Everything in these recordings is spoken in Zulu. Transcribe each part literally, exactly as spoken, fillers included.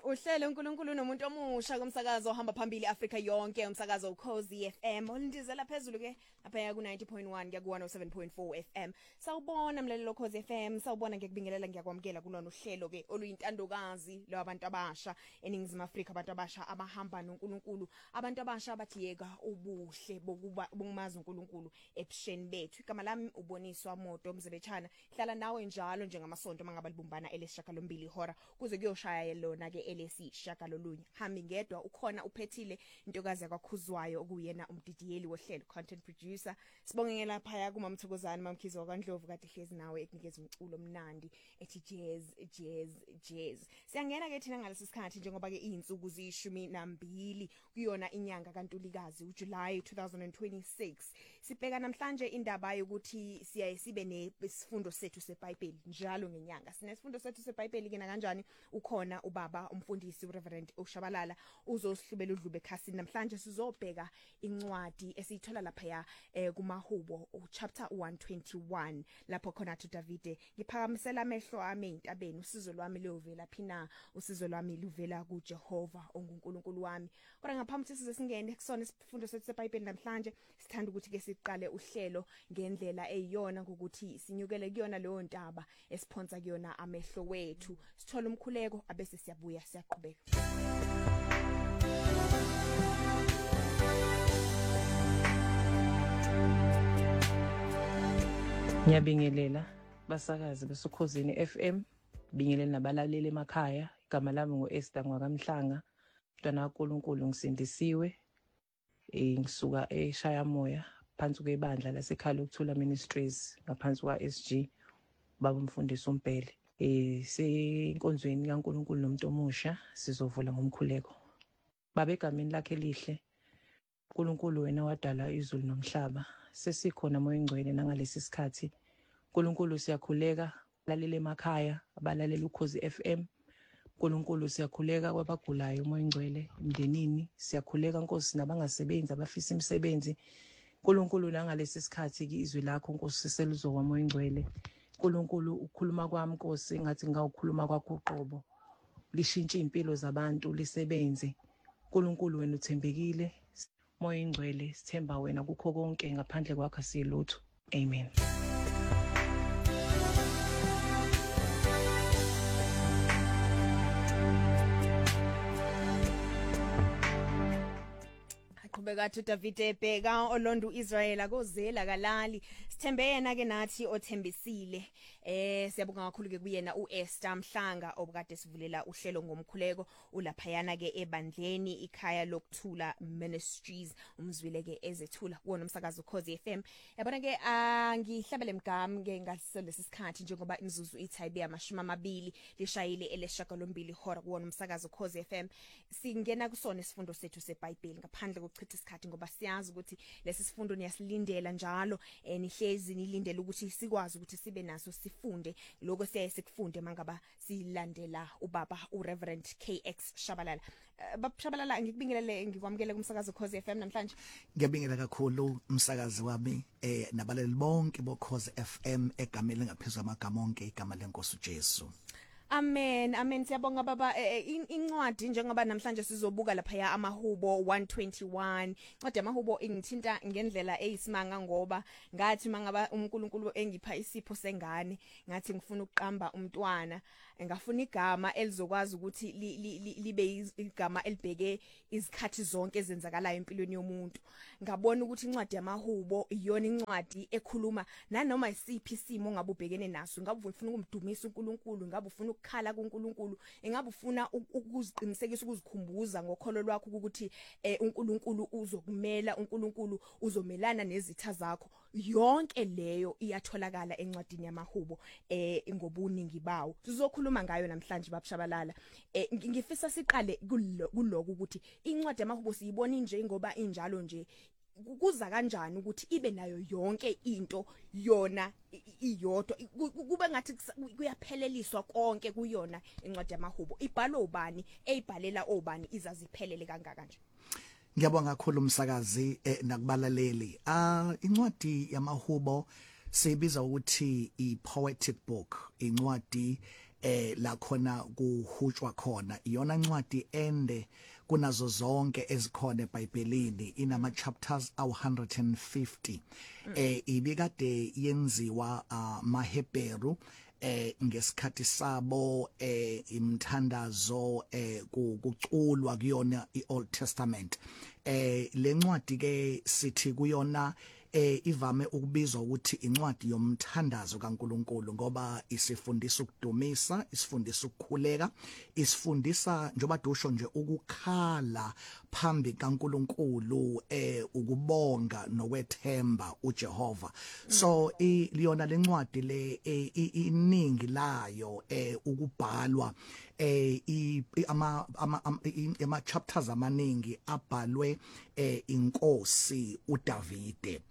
Uhlelo uNkulunkulu nomuntu omusha kumsakazo ohamba phambili Africa yonke umsakazo uKhozi F M olindizela phezulu ke lapha ku ninety point one kuya ku one oh seven point four F M. Sawubona mlalelo Khozi F M, sawubona ngiyakubingelela ngiyakwamukela kulona uhlelo ke oluyintandokazi labantu abasha eningizimu Afrika, abantu abasha abahamba noNkulunkulu, abantu abasha abathiyeka ubuhle bokuba bokumazi uNkulunkulu ebusheni bethu. Igama lami uboniswa Moto Mzebechana, hlala nawe njalo njengamasonto mangaba libumbana elesishakalombili ihora kuze kuyoshaya lona ke elesi shakalolunye. Hambi ngedwa ukhona uphethile intokazi yakwakhuzwayo okuyena umdidiyeli wohlelo, content producer. Sibonge lapha ya kuma Mthokozana mamkhizo kaNdlovu kade hlezi nawe ekunikeza umculo omnandi ethi jazz jazz jazz. Siyangena ke thina ngalesi sikhathi njengoba ke izinsuku ziyishumi nambili kuyona inyanga kaNtulikazi uJuly twenty twenty-six. Sibheka namhlanje indaba yokuthi siyaye sibe nesifundo sethu seBhayibheli njalo ngenyanga. Sinesifundo sethu seBhayibheli kena kanjani? Ukhona ubaba umfundisi uReverend Oshabalala uzosihlubela udlube ekhasini. Namhlanje sizobheka incwadi esiyithola lapha ya eh, kumahubo chapter one twenty-one lapho khona uThixo Davide ngiphakamisela amehlo ami entabeni, usizo lwami luvela phina, usizo lwami luvela kuJehova onguNkulunkulu wami. Kodwa ngaphambi ukuthi size singene kusona isifundo sethu seBhayibheli namhlanje, sithanda ukuthi ke siqale uhlelo ngendlela eyiyona ngokuthi sinyukele kuyona leyo ntaba esiphonsa kuyona amehlo wethu, sithola umkhuleko abese siyabuya siyaqhubeka. Ngiyabingelela basakazi besukhozini F M, bingelela nabalaleli emakhaya. Igama lami nguEsther Ngwakamhlanga, mntwana kaNkulunkulu ngisindisiwe. Eh ngisuka eShayamoya phansi kwebandla laseKhala Ukuthula Ministries ngaphansi kwa S G baba umfundisi uMbhele. Eh senkonzweni kaNkulunkulu nomuntu omusha sizovula ngomkhuleko. Baba egameni lakhe elihle, uNkulunkulu wena wadala izulu nomhlaba, sesikhona moya engcwele nangalesi sikhathi. uNkulunkulu siyakhuleka lalele emakhaya abalalela uKhozi F M. uNkulunkulu siyakhuleka kwabagulayo moya engcwele emndenini, siyakhuleka Nkosi nabangasebenzi abafisa imisebenzi. uNkulunkulu nangalesi sikhathi izwi lakho Nkosi selizowa moya engcwele. uNkulunkulu ukukhuluma kwami Nkosi ngathi ngawukhuluma kwakho uqobo, lishintshe impilo zabantu lisebenze. uNkulunkulu wena uthembekile, moya engcwele sithemba wena kukho konke, ngaphandle kwakho silutho. Amen. Qhubeka uThixo Davide ebheka olondo Israel akozela kalali, sithembe yena ke nathi othembisile. Eh siyabonga kakhulu ke kuyena uEsther Mhlanga obukade sivulela uhlelo ngomkhuleko ulaphayana ke ebandleni ikhaya lokuthula Ministries, umzwile ke ezethula kuona umsakazo Khozi F M. Yabona ke angihlabele mgami ke ngasolesi sikhathi njengoba imizuzu ithayibe amashumi amabili lishayile eleshakalombili ihora kuona umsakazo Khozi F M. Singena kusona isifundo sethu seBhayibheli ngaphandle kokuchitha isikhathi ngoba siyazi ukuthi lesi sifundo niyasilindela njalo, eh nihlezi nilindele ukuthi sikwazi ukuthi sibe naso sifunde lokho siyaye sikufunde mangaba silandela ubaba uReverend K X Shabalala. Baba Shabalala ngikubingelele ngikwamukele kumsakazo Khozi F M namhlanje. Ngiyabingelela kakhulu umsakazi wami eh nabaleli bonke boKhozi F M egameni ngaphezulu amagama onke igama leNkosi uJesu. Amen, amen. Siyabonga baba. Incwadi njengoba namhlanje sizobuka lapha ya amahubo one twenty-one. Incwadi amahubo ingithinta ngendlela eyisimanga ngoba ngathi mangaba uNkulunkulu engipha isipho sengane, ngathi ngifuna ukuqamba umntwana, ngafuna igama elizokwazi ukuthi libe igama elibheke izikhathi zonke ezenzakalayo empilweni yomuntu. Ngabona ukuthi incwadi yamahubo iyona incwadi ekhuluma nanoma isiphi isimo ngabubhekene naso, ngabe ufuna ukumdumisa uNkulunkulu, ngabe ufuna ukukhala kuNkulunkulu, engabe ufuna ukuziqinisekisa ukuzikhumbuza ngokholo lwakho ukuthi eh uNkulunkulu uzokumela, uNkulunkulu uzomelana nezitha zakho. Yonke leyo iyatholakala encwadini yamahubo eh ngobuningi bawo. Sizokhuluma ngayo namhlanje babashabalala. Eh ngifisa siqale kuloko ukuthi incwadi yamahubo siyibona nje ngoba injalo nje, kuza kanjani ukuthi ibe nayo yonke into yona iyodwa, kube ngathi kuyapheleliswa konke kuyona incwadi yamahubo. Ibhalwe ubani, eyibhalela obani, izaziphelele kangaka nje? Ngiyabonga kakhulu umsakazi eh, nakubalaleli. Ah incwadi yamahubo sibiza ukuthi i poetic book, incwadi eh la khona kuhutshwa khona iyona ncwadi ende kunazo zonke ezikhona eBhayibhelini inama chapters awu one hundred fifty eh ibikade yenziwa amaHebheru eh ngesikhathi sabo eh imthandazo eh kuculwa kuyona iOld Testament eh lencwadi ke sithi kuyona eh ivame ukubizwa ukuthi incwadi yomthandazo kaNkuluNkulu ngoba isifundisa ukudumisa, isifundisa ukukhuleka, isifundisa njoba dusho nje ukukhala phambi kaNkuluNkulu eh ukubonga nokwethemba uJehova. So iliyona lencwadi le iningi layo eh ukubhalwa eh ama ama chapters amaningi abhalwe eh inkosi uDavide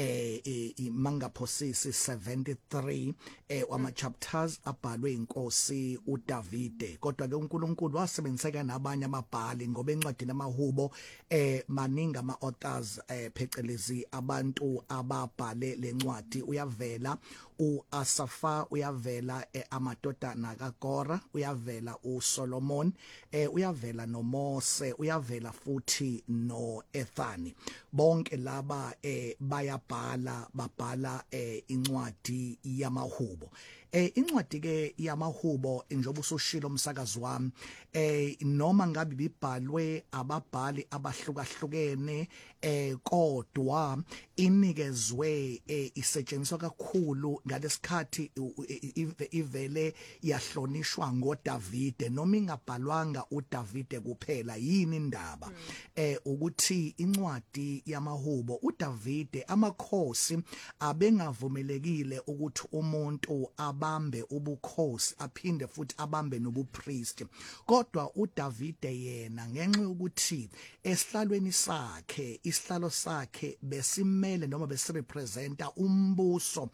eh imangaphosisi seventy-three eh ama chapters abhalwe inkosi uDavide kodwa ke uNkulunkulu wasebenziseka nabanye amabhali ngoba encwadini amahubo eh maningi ama authors eh phecelezi abantu ababhale lencwadi uyavela uAsafa uyavela eh, amadodana kaKora uyavela uSolomon eh uyavela noMose uyavela futhi noEthani bonke laba eh bayabhala babhala eh incwadi yamahubo eh incwadi ke yamahubo njengoba usushilo umsakazi wami eh noma ngabe bibhalwe ababhali abahlukahlukene eh kodwa inikezwe eh, isetshenziswa kakhulu ngalesikhathi ivele yahlonishwa ngoDavide noma ingabhalwanga uDavide kuphela yini indaba mm. eh ukuthi incwadi yamahubo uDavide amakhosi abengavumelekile ukuthi umuntu abambe ubukhosi aphinde futhi abambe nobupriest kodwa uDavide yena ngenxa ukuthi esihlalweni sakhe isihlalo sakhe besimele noma besirepresenta umbuso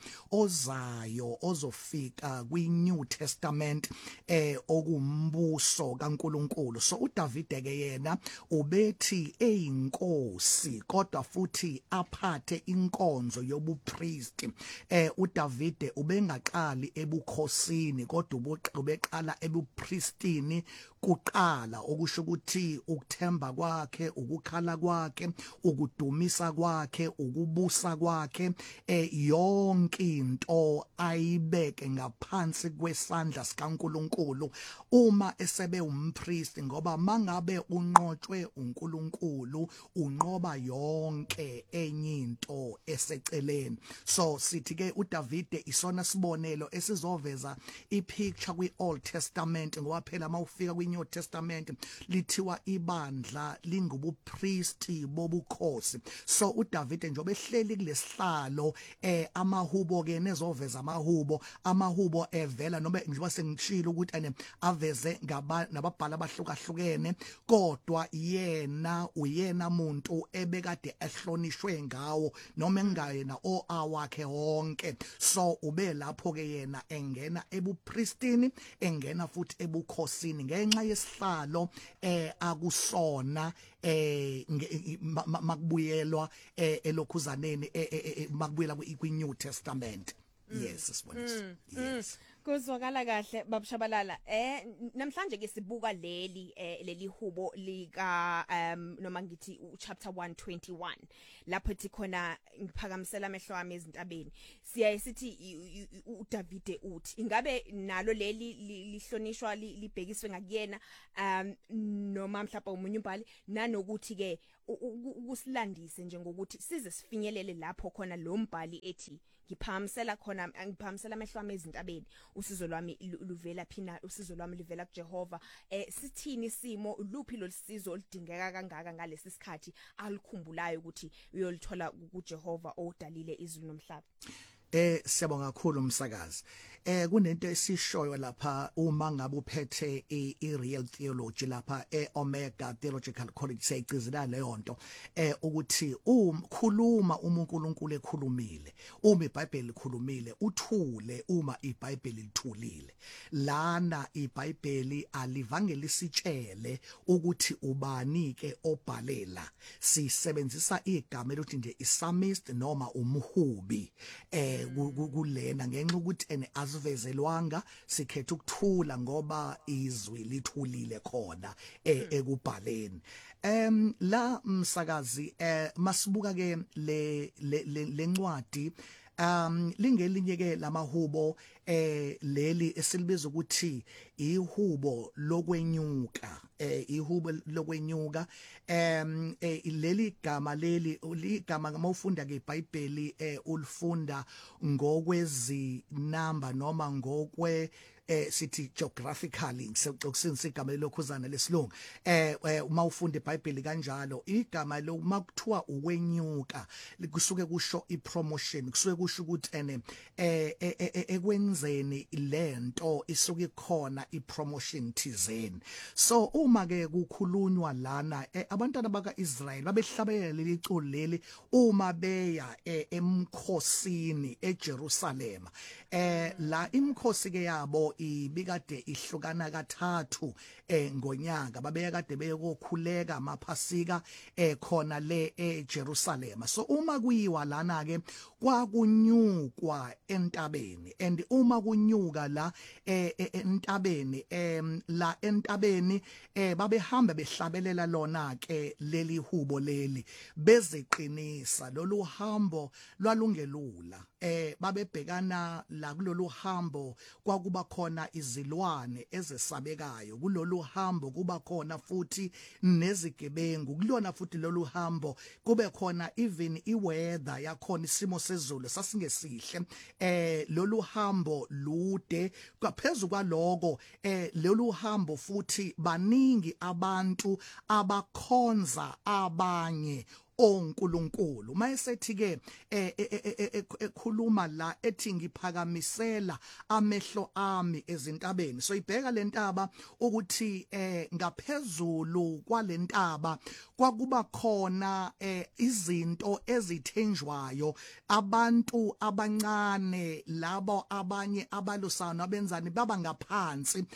ozayo ozofika kwiNew Testament eh okumbuso kaNkuluNkulu so uDavide ke yena ubethi eyinkosi kodwa futhi aphathe inkonzo yobupriest eh uDavide ubengaqali ebukhosini kodwa ubeqala ebupristini kuqala okusho ukuthi ukuthemba kwakhe ukukhala kwakhe ukudumisa kwakhe ukubusa kwakhe eh yonke into ayibeke ngaphansi kwesandla sikaNkuluNkulu uma esebe umpriest ngoba mangabe unqotshwe uNkuluNkulu unqoba yonke enye into eseceleni so sithi ke uDavide isona sibonelo esizoveza ipicture kwiOld Testament ngoba phela mawufika kwiNew Testament lithiwa ibandla lingubupriest bobukhosi so uDavide njobe ehleli kulesihlalo eh amahubo ke nezoveza amahubo amahubo evela noma njengoba sengishilo ukuthi ane aveze nababhala abahlukahlukene kodwa yena uyena umuntu ebekade ehlonishwe ngawo noma engayena o awakhe wonke so ube lapho ke yena engena ebupristini engena futhi ebukhosini ngenxa yesihlalo eh akusona eh makubuyelwa elokhuzaneni makubuyela kwiNew Testament yes sibonisa yes kuzwakala kahle babushabalala eh namhlanje ke sibuka leli eh leli hubo lika um noma ngithi chapter one twenty-one lapho ethi khona ngiphakamisela amehlo ami ezintabeni siyaye sithi uDavide uthi ingabe nalo leli lihlonishwa libhekiswe ngakuyena um noma mhlawumbe umunye umbhali nanokuthi ke ukusilandise njengokuthi size sifinyelele lapho khona lo mbhali ethi ngiphakamisela khona ngiphakamisela amehlo ami ezintabeni usizo lwami luvela phina usizo lwami livela kuJehova eh sithini isimo luphi lolisizo olidingeka kangaka ngalesi sikhathi alikhumbulayo ukuthi uyolithola kuJehova odalile izulu nomhlaba eh siyabonga kakhulu umsakazi eh kunento esishoyo lapha uma ngabe uphethe i-real theology lapha eOmega Theological College seyicizela leyo nto eh ukuthi umkhuluma uma uNkulunkulu ekhulumile uma iBhayibheli likhulumile uthule uma iBhayibheli lithulile lana iBhayibheli alivange lisitshele ukuthi ubani ke obhalela sisebenzisa igama elokuthi nje isamist noma umhubi eh eh kulena ngenxa ukuthi ene azivezelwanga sikhetha ukuthula ngoba izwi lithulile khona ekubhaleni. Em la msakazi eh masibuka ke le lencwadi um lingelinye ke lamahubo eh leli esilibiza ukuthi ihubo lokwenyuka eh ihubo lokwenyuka em leli gama leli ligama mawufunda ke iBhayibheli eh ulifunda ngokwezi number noma ngokwe eh sithi geographically ngisebenzisa igama lokhuzana lesilungu eh uma ufunda iBhayibheli kanjalo igama lo makuthiwa ukwenyuka kusuke kusho ipromotion kusuke kusho ukuthi ene eh ekwenzeni lento isuke khona ipromotion thizeni. So uma ke kukhulunywa lana abantwana bakaIsrael babehlabelela leli culo leli uma beya emkhosini eJerusalem eh la imkhosi ke yabo ibikade ihlukana kathathu eh ngonyaka babeya kade beyokhuleka amaphasika eh khona le eJerusalem. So uma kuyiwa lana ke kwakunyukwa entabeni and uma kunyuka la entabeni em la entabeni eh babehamba behlabelela lona ke leli hubo leli beziqinisa lolu hambo lwalungelula eh babebhekana la kulolu hambo kwakuba khona izilwane ezesabekayo kulolu hambo kuba khona futhi nezigebengu kulona futhi lolu hambo kube khona even iweather yakhona isimo sezulu sasingesihle eh lolu hambo lude kwaphezulu kwaloko eh lolu hambo futhi baningi abantu abakhonza abanye onkulunkulu mayesethi ke ekhuluma la ethi ngiphakamisela amehlo ami ezintabeni. So ibheka lentaba ukuthi eh ngaphezulu kwalentaba kwakuba khona eh izinto ezithenjwayo abantu abancane labo abanye abalusana abenzani baba ngaphansi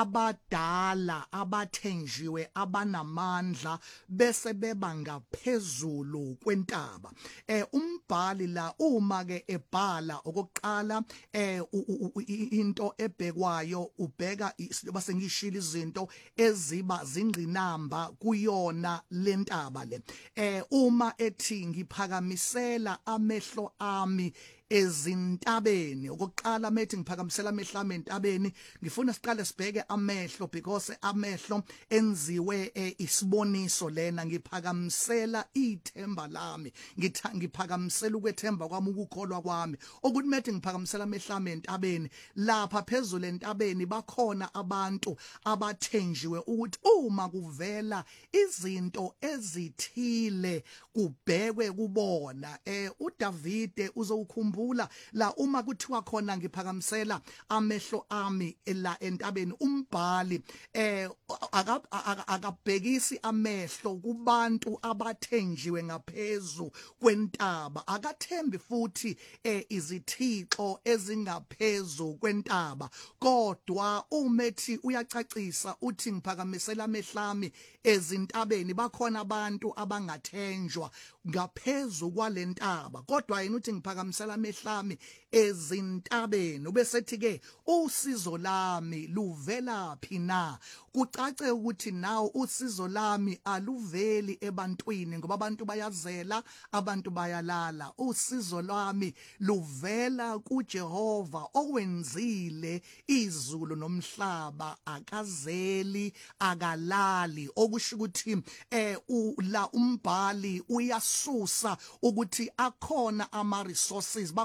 abadala abathenjiwe abanamandla bese beba ngaphezulu kwentaba. eh umbhali la uma ke ebhala okokuqala eh into ebhekwayo ubheka base ngishila izinto eziba zingqinamba kuyona lentaba le eh uma ethi ngiphakamisela amehlo ami ezintabeni okokuqala methi ngiphakamisela amehlo ami entabeni ngifuna siqale sibheke amehlo because amehlo enziwe isiboniso lena ngiphakamisela ithemba lami ngitha ngiphakamisela ukwethemba kwami ukukholwa kwami ukuthi methi ngiphakamisela amehlo ami entabeni lapha phezulu entabeni bakhona abantu abathenjiwe ukuthi uma kuvela izinto ezithile kubhekwe kubona eh uDavide uzokukhumbula la uma kuthiwa khona ngiphakamisela amehlo ami la entabeni umbhali eh akabhekisi amehlo kubantu abathenjiwe ngaphezulu kwentaba akathembi futhi eh izithixo ezingaphezulu kwentaba kodwa umethi uyacacisa uthi ngiphakamisela amehlami ezintabeni bakhona abantu abangathenjwa ngaphezulu kwalentaba kodwa yena uthi ngiphakamisela amehlami ezintabeni ubesethi ke usizo lami luvela phi na kucace ukuthi nawo usizo lami aluveli ebantwini ngoba abantu bayazela abantu bayalala usizo lwami luvela kuJehova owenzile izulu nomhlaba akazeli akalali okusho ukuthi eh la umbhali uyasusa ukuthi akhona ama resources